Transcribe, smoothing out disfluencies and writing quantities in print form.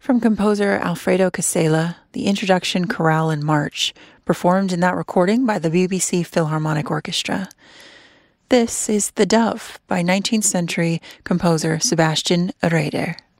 From composer Alfredo Casella, the introduction chorale and march, performed in that recording by the BBC Philharmonic Orchestra. This is The Dove by 19th century composer Sebastian Reeder.